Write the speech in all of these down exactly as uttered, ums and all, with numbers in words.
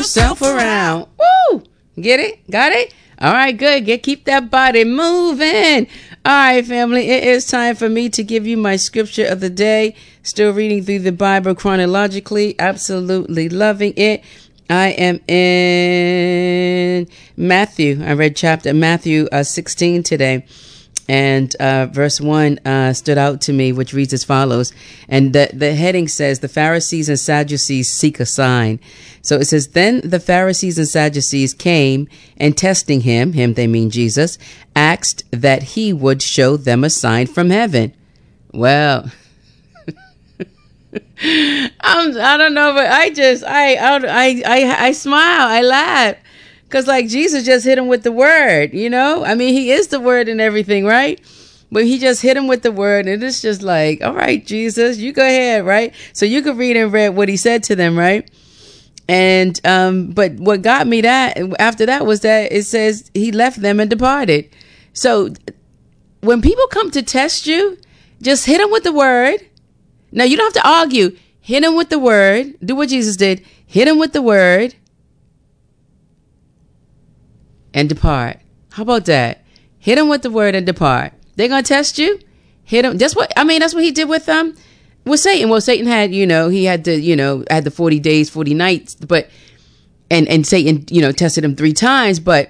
yourself around. Woo! Get it? Got it? All right, good. Get keep that body moving. All right, family. It is time for me to give you my scripture of the day. Still reading through the Bible chronologically. Absolutely loving it. I am in Matthew. I read chapter Matthew uh, sixteen today. And uh, verse one uh, stood out to me, which reads as follows. And the, the heading says, the Pharisees and Sadducees seek a sign. So it says, then the Pharisees and Sadducees came and testing him, him they mean Jesus, asked that he would show them a sign from heaven. Well, I'm, I don't know, but I just, I, I, I, I smile, I laugh. Because like Jesus just hit him with the word, you know, I mean, he is the word and everything, right? But he just hit him with the word. And it's just like, all right, Jesus, you go ahead. Right. So you could read and read what he said to them. Right. And um, but what got me that after that was that it says he left them and departed. So when people come to test you, just hit them with the word. Now, you don't have to argue. Hit them with the word. Do what Jesus did. Hit them with the word. And depart. How about that? Hit them with the word and depart. They're going to test you. Hit them. That's what, I mean, that's what he did with them, um, with Satan. Well, Satan had, you know, he had to, you know, had the forty days, forty nights, but, and, and Satan, you know, tested him three times, but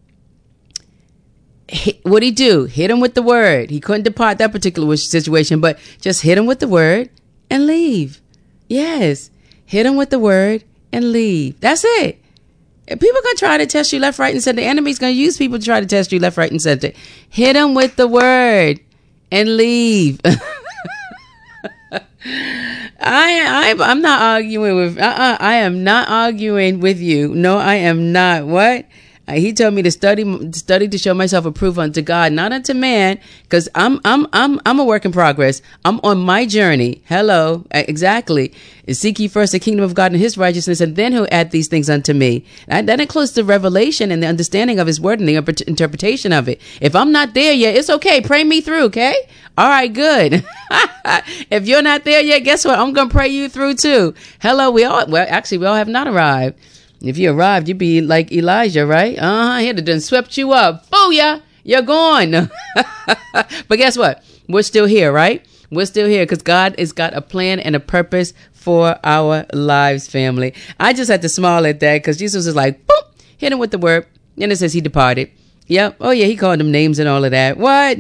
what'd he do? Hit him with the word. He couldn't depart that particular situation, but just hit him with the word and leave. Yes. Hit him with the word and leave. That's it. People going to try to test you left, right, and center. The enemy's going to use people to try to test you left, right, and center. Hit them with the word and leave. I, I, I'm not arguing with, uh-uh, I am not arguing with you. No, I am not. What? Uh, he told me to study, study to show myself approved unto God, not unto man, because I'm, I'm, I'm, I'm a work in progress. I'm on my journey. Hello, exactly. Seek ye first the kingdom of God and his righteousness, and then he'll add these things unto me. And that includes the revelation and the understanding of his word and the interpretation of it. If I'm not there yet, it's okay. Pray me through. Okay. All right, good. If you're not there yet, guess what? I'm going to pray you through too. Hello. We all, well, actually, we all have not arrived. If you arrived, you'd be like Elijah, right? Uh-huh. He'd have done swept you up. Booyah! You're gone. But guess what? We're still here, right? We're still here because God has got a plan and a purpose for our lives, family. I just had to smile at that because Jesus is like, boop, hit him with the word. And it says he departed. Yep. Oh, yeah. He called them names and all of that. What?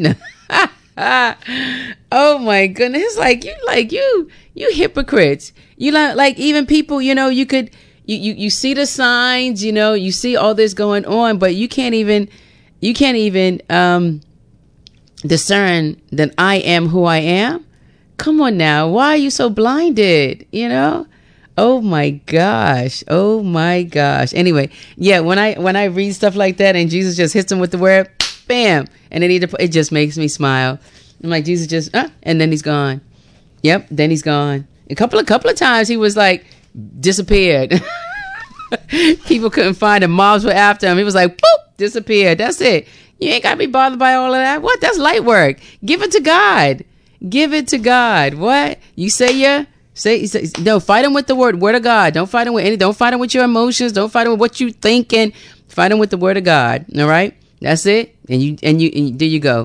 Oh, my goodness. It's like, you, like, you, you hypocrites. You like, like even people, you know, you could, You, you you see the signs, you know, you see all this going on, but you can't even, you can't even um, discern that I am who I am. Come on now. Why are you so blinded? You know? Oh my gosh. Oh my gosh. Anyway, yeah, when I, when I read stuff like that and Jesus just hits him with the word, bam. And then he, it just makes me smile. I'm like, Jesus just, uh, and then he's gone. Yep. Then he's gone. A couple of, couple of times he was like, disappeared. People couldn't find him. Mobs were after him. He was like, boop, disappeared. That's it. You ain't got to be bothered by all of that. What? That's light work. Give it to God. Give it to God. What? You say yeah? Say, say no, fight him with the word, word of God. Don't fight him with any, don't fight him with your emotions. Don't fight him with what you thinking. Fight him with the word of God. All right? That's it. And you, and you, and there you go.